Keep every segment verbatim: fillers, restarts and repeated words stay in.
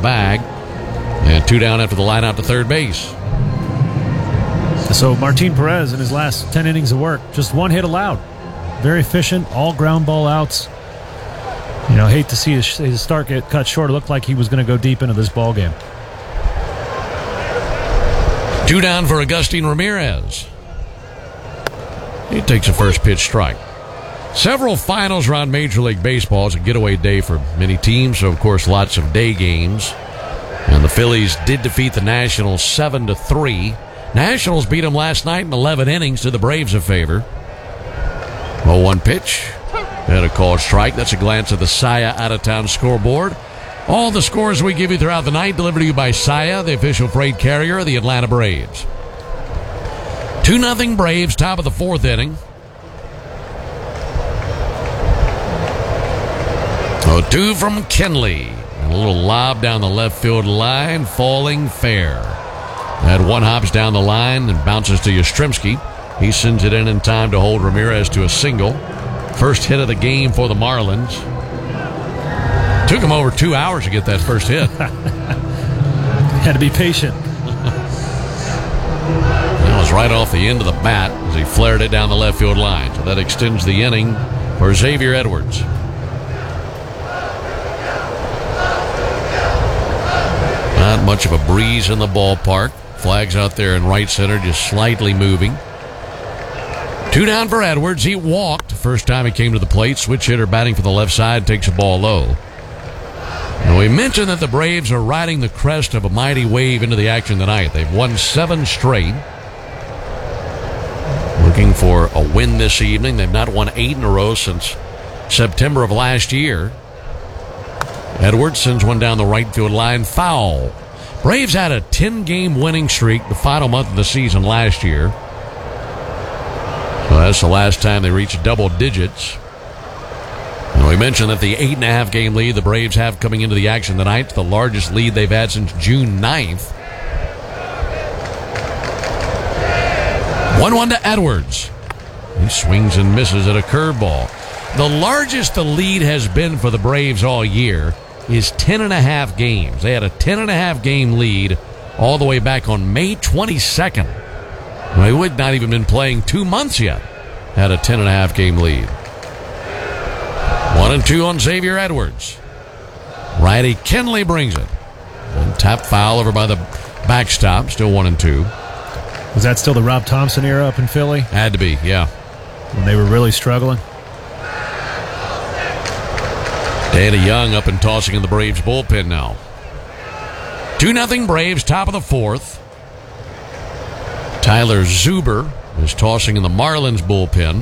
bag. And two down after the line out to third base. So Martin Perez in his last ten innings of work, just one hit allowed. Very efficient, all ground ball outs. You know, hate to see his, his start get cut short. It looked like he was going to go deep into this ball game. Two down for Agustin Ramirez. He takes a first pitch strike. Several finals around Major League Baseball. It's a getaway day for many teams, so of course lots of day games. And the Phillies did defeat the Nationals seven to three. Nationals beat them last night in eleven innings to the Braves a favor. oh one pitch. And a called strike. That's a glance at the Saya out-of-town scoreboard. All the scores we give you throughout the night delivered to you by Saya, the official freight carrier of the Atlanta Braves. two nothing Braves, top of the fourth inning. oh two from Kenley. And a little lob down the left field line, falling fair. That one hops down the line and bounces to Yastrzemski. He sends it in in time to hold Ramirez to a single. First hit of the game for the Marlins. Took him over two hours to get that first hit. Had to be patient. That was right off the end of the bat as he flared it down the left field line. So that extends the inning for Xavier Edwards. Not much of a breeze in the ballpark. Flags out there in right center, just slightly moving. Two down for Edwards. He walked first time he came to the plate. Switch hitter batting for the left side, takes a ball low. Now, we mentioned that the Braves are riding the crest of a mighty wave into the action tonight. They've won seven straight. Looking for a win this evening. They've not won eight in a row since September of last year. Edwards sends one down the right field line, foul. Braves had a ten-game winning streak the final month of the season last year. So that's the last time they reached double digits. And we mentioned that the eight and a half game lead the Braves have coming into the action tonight, the largest lead they've had since June ninth. one one to Edwards. He swings and misses at a curveball. The largest the lead has been for the Braves all year is ten and a half games. They had a ten and a half game lead all the way back on May twenty-second. They would not even been playing two months yet. Had a ten and a half game lead. One and two on Xavier Edwards. Righty Kenley brings it. And tap foul over by the backstop. Still one and two. Was that still the Rob Thompson era up in Philly? Had to be, yeah. When they were really struggling. Danny Young up and tossing in the Braves bullpen now. two nothing Braves, top of the fourth. Tyler Zuber is tossing in the Marlins bullpen.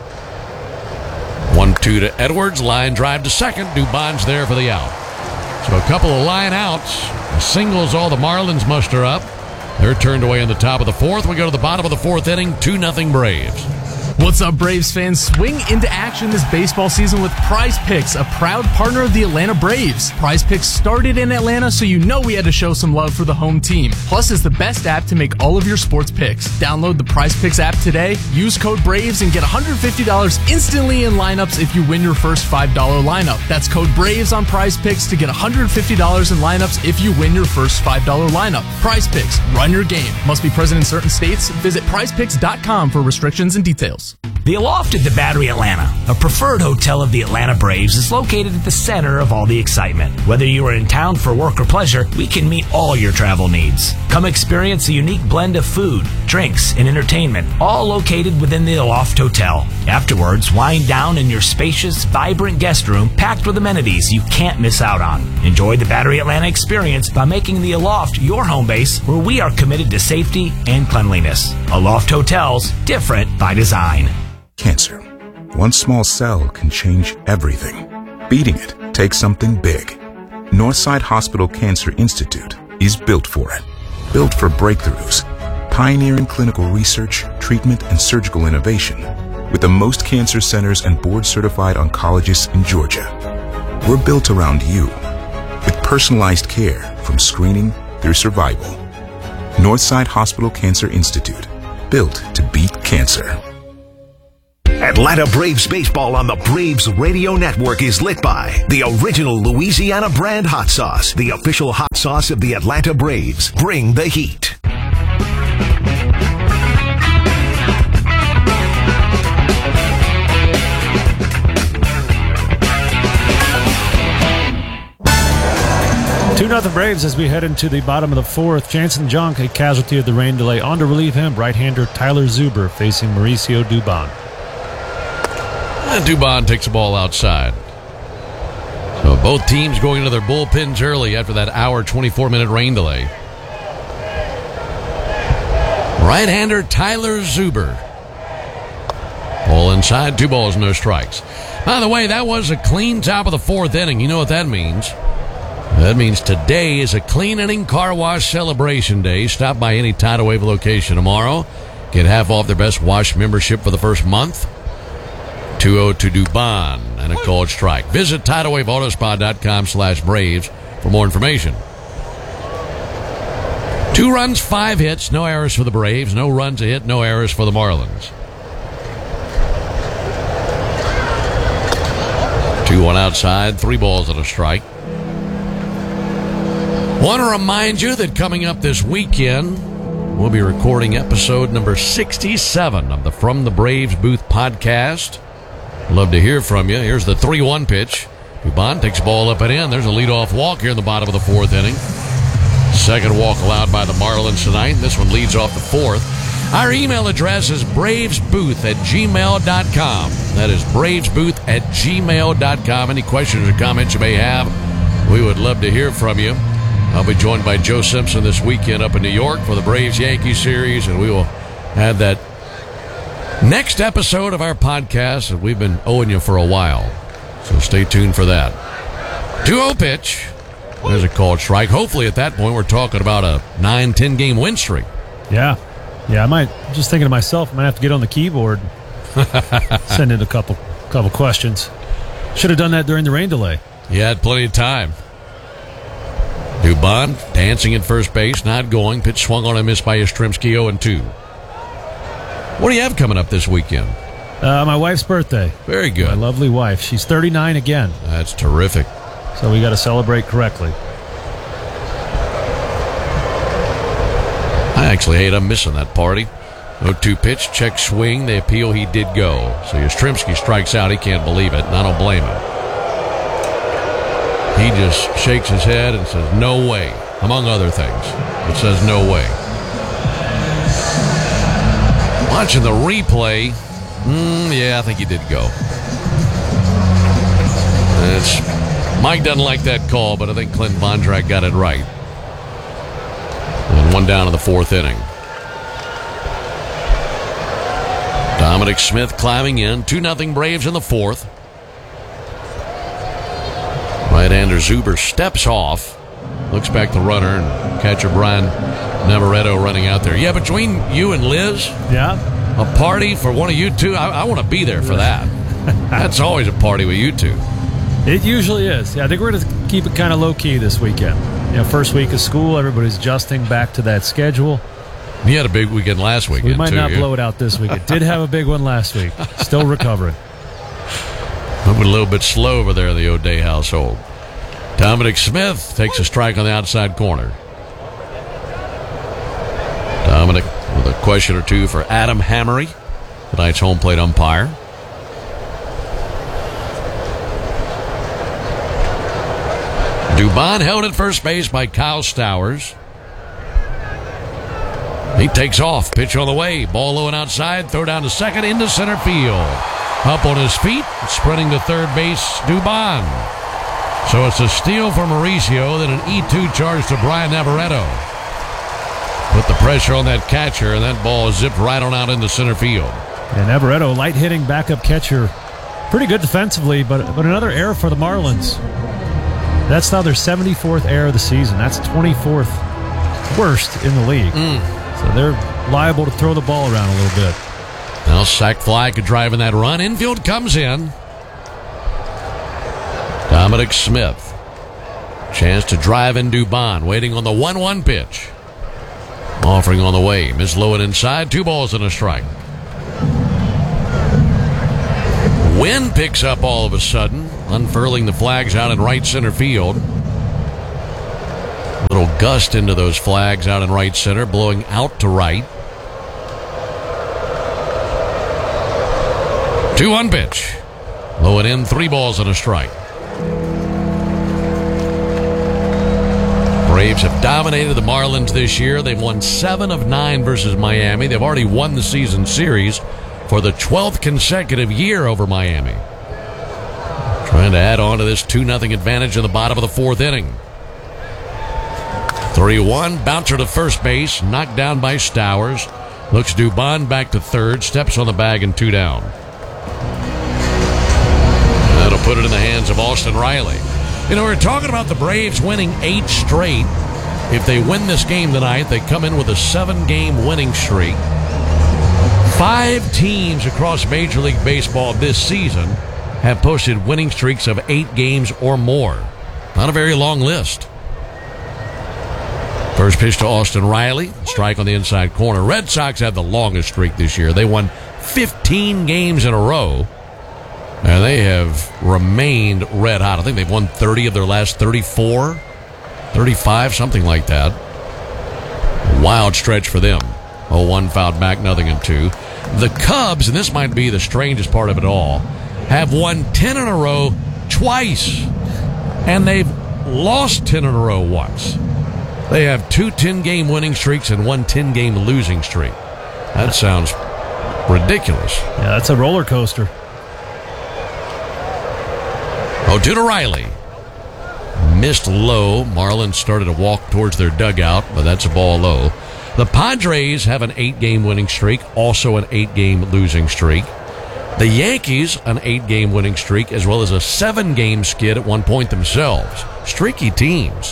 one two to Edwards. Line drive to second. Dubon's there for the out. So a couple of line outs. The singles all the Marlins muster up. They're turned away in the top of the fourth. We go to the bottom of the fourth inning. two nothing Braves. What's up, Braves fans? Swing into action this baseball season with Prize Picks, a proud partner of the Atlanta Braves. Prize Picks started in Atlanta, so you know we had to show some love for the home team. Plus, it's the best app to make all of your sports picks. Download the Prize Picks app today, use code BRAVES, and get one hundred fifty dollars instantly in lineups if you win your first five dollar lineup. That's code BRAVES on Prize Picks to get one hundred fifty dollars in lineups if you win your first five dollar lineup. Prize Picks, run your game. Must be present in certain states. Visit prize picks dot com for restrictions and details. The Aloft at the Battery Atlanta, a preferred hotel of the Atlanta Braves, is located at the center of all the excitement. Whether you are in town for work or pleasure, we can meet all your travel needs. Come experience a unique blend of food, drinks, and entertainment, all located within the Aloft Hotel. Afterwards, wind down in your spacious, vibrant guest room packed with amenities you can't miss out on. Enjoy the Battery Atlanta experience by making the Aloft your home base, where we are committed to safety and cleanliness. Aloft Hotels, different by design. Cancer. One small cell can change everything. Beating it takes something big. Northside Hospital Cancer Institute is built for it. Built for breakthroughs, pioneering clinical research, treatment, and surgical innovation, with the most cancer centers and board-certified oncologists in Georgia. We're built around you, with personalized care from screening through survival. Northside Hospital Cancer Institute, built to beat cancer. Atlanta Braves baseball on the Braves Radio Network is lit by the original Louisiana brand hot sauce, the official hot sauce of the Atlanta Braves. Bring the heat. two nothing Braves as we head into the bottom of the fourth. Jansen Junk, a casualty of the rain delay. On to relieve him, right-hander Tyler Zuber facing Mauricio Dubon. And Dubon takes the ball outside. So both teams going into their bullpens early after that hour, twenty-four minute rain delay. Right-hander Tyler Zuber. Ball inside, two balls, no strikes. By the way, that was a clean top of the fourth inning. You know what that means. That means today is a clean inning car wash celebration day. Stop by any Tidal Wave location tomorrow. Get half off their Best Wash membership for the first month. two oh to Dubon and a called strike. Visit tidal wave autospot dot com slash Braves for more information. Two runs, five hits, no errors for the Braves. No runs, a hit, no errors for the Marlins. two one outside, three balls and a strike. Want to remind you that coming up this weekend, we'll be recording episode number sixty-seven of the From the Braves Booth podcast. Love to hear from you. Here's the three one pitch. Dubon takes the ball up and in. There's a leadoff walk here in the bottom of the fourth inning. Second walk allowed by the Marlins tonight. This one leads off the fourth. Our email address is bravesbooth at gmail dot com. That is bravesbooth at gmail dot com. Any questions or comments you may have, we would love to hear from you. I'll be joined by Joe Simpson this weekend up in New York for the Braves-Yankees series, and we will have that next episode of our podcast that we've been owing you for a while. So stay tuned for that. two oh pitch. There's a called strike. Hopefully at that point we're talking about a nine, ten game win streak. Yeah. Yeah, I might, just thinking to myself, I might have to get on the keyboard, send in a couple couple questions. Should have done that during the rain delay. You had plenty of time. Dubon dancing at first base, not going. Pitch swung on and missed by Yastrzemski, oh and two. What do you have coming up this weekend? Uh, my wife's birthday. Very good. My lovely wife. She's thirty-nine again. That's terrific. So we got to celebrate correctly. I actually hate I'm missing that party. oh two pitch, check swing. They appeal, he did go. So Yastrzemski strikes out. He can't believe it, and I don't blame him. He just shakes his head and says, no way, among other things. It says no way. Watching the replay, mm, yeah, I think he did go. It's, Mike doesn't like that call, but I think Clint Vondrack got it right. And one down in the fourth inning. Dominic Smith climbing in. two nothing Braves in the fourth. Right-hander Zuber steps off. Looks back the runner, and catcher Brian Navarretto running out there. Yeah, between you and Liz, yeah, a party for one of you two. I, I want to be there for that. That's always a party with you two. It usually is. Yeah, I think we're going to keep it kind of low-key this weekend. You know, first week of school, everybody's adjusting back to that schedule. You had a big weekend last weekend, We might too, not yeah? blow it out this week. It did have a big one last week. Still recovering. Moving a little bit slow over there in the O'Day household. Dominic Smith takes a strike on the outside corner. Dominic with a question or two for Adam Hammery, tonight's home plate umpire. Dubon held at first base by Kyle Stowers. He takes off. Pitch on the way. Ball low and outside. Throw down to second into center field. Up on his feet. Sprinting to third base, Dubon. So it's a steal for Mauricio, then an E two charge to Brian Navarretto. Put the pressure on that catcher, and that ball zipped right on out into center field. And Navarretto, light-hitting backup catcher. Pretty good defensively, but, but another error for the Marlins. That's now their seventy-fourth error of the season. That's twenty-fourth worst in the league. Mm. So they're liable to throw the ball around a little bit. Now sac fly could drive in that run. Infield comes in. Dominic Smith. Chance to drive in Dubon. Waiting on the one one pitch. Offering on the way. Miss low and inside. Two balls and a strike. Wind picks up all of a sudden, unfurling the flags out in right center field. Little gust into those flags out in right center, blowing out to right. two one pitch. Low and in, three balls and a strike. Braves have dominated the Marlins this year. They've won seven of nine versus Miami. They've already won the season series for the twelfth consecutive year over Miami. Trying to add on to this two nothing advantage in the bottom of the fourth inning. three one, bouncer to first base, knocked down by Stowers. Looks Dubon back to third, steps on the bag and two down. That'll put it in the hands of Austin Riley. You know, we're talking about the Braves winning eight straight. If they win this game tonight, they come in with a seven-game winning streak. Five teams across Major League Baseball this season have posted winning streaks of eight games or more. Not a very long list. First pitch to Austin Riley. Strike on the inside corner. Red Sox have the longest streak this year. They won fifteen games in a row. And they have remained red hot. I think they've won thirty of their last thirty-four, thirty-five, something like that. Wild stretch for them. oh one fouled back, nothing and two. The Cubs, and this might be the strangest part of it all, have won ten in a row twice. And they've lost ten in a row once. They have two ten-game winning streaks and one ten-game losing streak. That sounds ridiculous. Yeah, that's a roller coaster. oh two to Riley. Missed low. Marlins started to walk towards their dugout, but that's a ball low. The Padres have an eight-game winning streak, also an eight-game losing streak. The Yankees, an eight-game winning streak, as well as a seven-game skid at one point themselves. Streaky teams.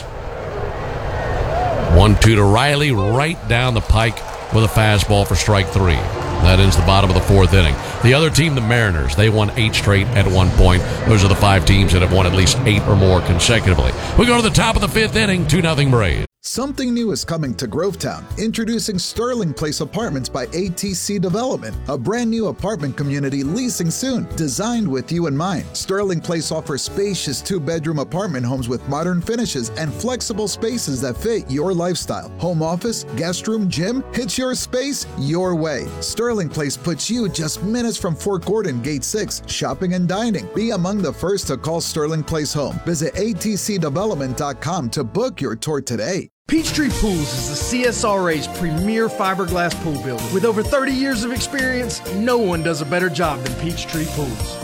one two to Riley, right down the pike with a fastball for strike three. That ends the bottom of the fourth inning. The other team, the Mariners, they won eight straight at one point. Those are the five teams that have won at least eight or more consecutively. We go to the top of the fifth inning, two nothing Braves. Something new is coming to Grovetown. Introducing Sterling Place Apartments by A T C Development, a brand new apartment community leasing soon, designed with you in mind. Sterling Place offers spacious two-bedroom apartment homes with modern finishes and flexible spaces that fit your lifestyle. Home office, guest room, gym, it's your space, your way. Sterling Place puts you just minutes from Fort Gordon, Gate six, shopping and dining. Be among the first to call Sterling Place home. Visit A T C development dot com to book your tour today. Peachtree Pools is the C S R A's premier fiberglass pool builder. With over thirty years of experience, no one does a better job than Peachtree Pools.